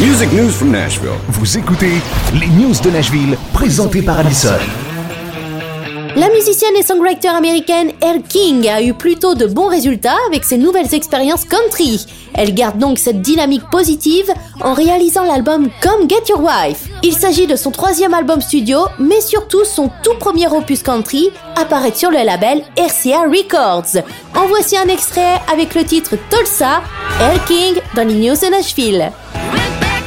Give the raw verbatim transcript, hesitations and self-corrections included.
Music news from Nashville. Vous écoutez les news de Nashville, présentées par Allison. La musicienne et songwriter américaine Elle King a eu plutôt de bons résultats avec ses nouvelles expériences country. Elle garde donc cette dynamique positive en réalisant l'album Come Get Your Wife. Il s'agit de son troisième album studio, mais surtout son tout premier opus country, apparaît sur le label R C A Records. En voici un extrait avec le titre Tulsa, Elle King dans les news de Nashville.